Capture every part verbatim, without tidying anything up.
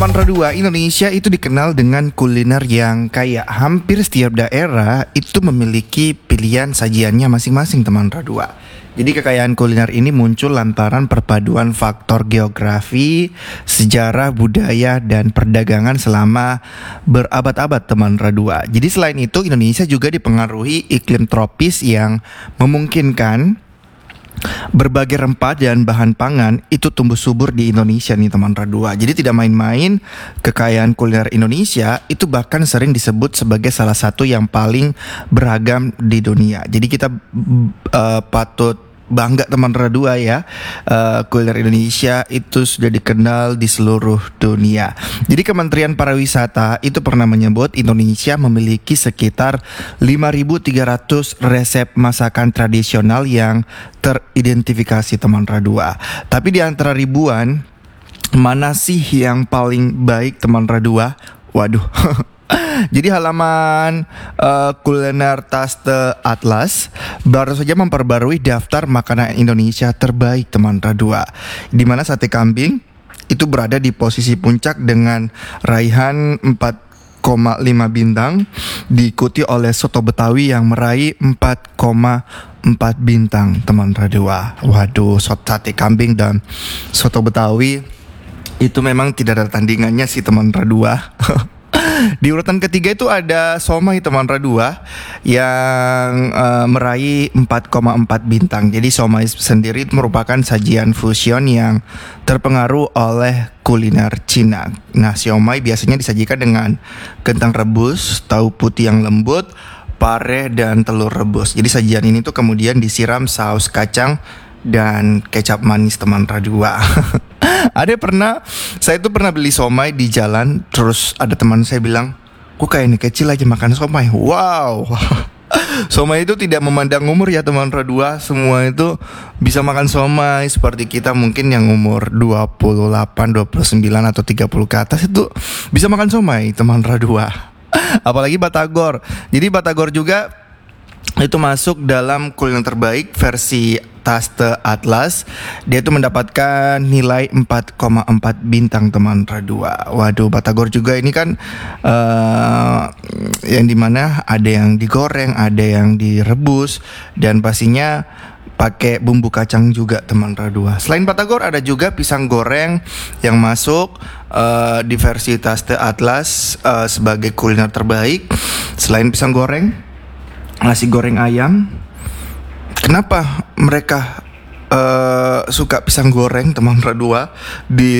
teman Radua, Indonesia itu dikenal dengan kuliner yang kaya. Hampir setiap daerah itu memiliki pilihan sajiannya masing-masing teman Radua. Jadi kekayaan kuliner ini muncul lantaran perpaduan faktor geografi, sejarah, budaya, dan perdagangan selama berabad-abad teman Radua. Jadi selain itu Indonesia juga dipengaruhi iklim tropis yang memungkinkan berbagai rempah dan bahan pangan itu tumbuh subur di Indonesia nih teman Radua. Jadi tidak main-main, kekayaan kuliner Indonesia itu bahkan sering disebut sebagai salah satu yang paling beragam di dunia. Jadi kita uh, patut bangga teman Radua ya, uh, kuliner Indonesia itu sudah dikenal di seluruh dunia. Jadi Kementerian Pariwisata itu pernah menyebut Indonesia memiliki sekitar lima ribu tiga ratus resep masakan tradisional yang teridentifikasi teman Radua. Tapi di antara ribuan, mana sih yang paling baik teman Radua? Waduh. Jadi halaman uh, kuliner Taste Atlas baru saja memperbarui daftar makanan Indonesia terbaik teman Radua, di mana sate kambing itu berada di posisi puncak dengan raihan empat koma lima bintang, diikuti oleh soto Betawi yang meraih empat koma empat bintang teman Radua. Waduh, sate kambing dan soto Betawi itu memang tidak ada tandingannya sih teman Radua. Di urutan ketiga itu ada somai teman Radua yang uh, meraih empat koma empat bintang. Jadi somai sendiri merupakan sajian fusion yang terpengaruh oleh kuliner Cina. Nah, siomay biasanya disajikan dengan kentang rebus, tahu putih yang lembut, pare, dan telur rebus. Jadi sajian ini tuh kemudian disiram saus kacang dan kecap manis teman Radua. Ada pernah, saya tuh pernah beli somai di jalan, terus ada teman saya bilang, kok kayak ini kecil aja makan somai. Wow. Somai itu tidak memandang umur ya teman Radua. Semua itu bisa makan somai. Seperti kita mungkin yang umur dua puluh delapan, dua puluh sembilan atau tiga puluh ke atas itu bisa makan somai teman Radua. Apalagi batagor. Jadi batagor juga itu masuk dalam kuliner terbaik versi Taste Atlas. Dia itu mendapatkan nilai empat koma empat bintang teman Radua. Waduh, batagor juga ini kan uh, yang dimana ada yang digoreng, ada yang direbus, dan pastinya pakai bumbu kacang juga teman Radua. Selain batagor ada juga pisang goreng yang masuk uh, di versi Taste Atlas uh, sebagai kuliner terbaik. Selain pisang goreng, nasi goreng ayam. Kenapa mereka uh, suka pisang goreng teman Radua? Di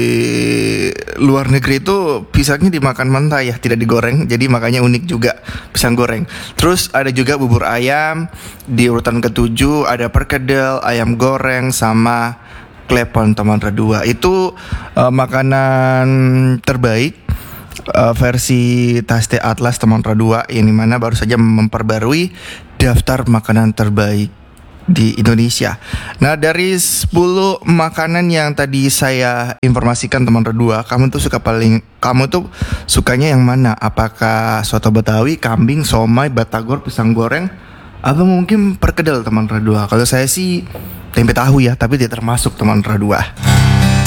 luar negeri itu pisangnya dimakan mentah ya, tidak digoreng. Jadi makanya unik juga pisang goreng. Terus ada juga bubur ayam. Di urutan ketujuh ada perkedel, ayam goreng, sama klepon teman Radua. Itu uh, makanan terbaik uh, versi Taste Atlas teman Radua, yang dimana baru saja memperbarui daftar makanan terbaik di Indonesia. Nah, dari sepuluh makanan yang tadi saya informasikan teman Radua, kamu tuh suka paling kamu tuh sukanya yang mana? Apakah soto Betawi, kambing, somai, batagor, pisang goreng, atau mungkin perkedel teman Radua? Kalau saya sih tempe tahu ya, tapi tidak termasuk teman Radua.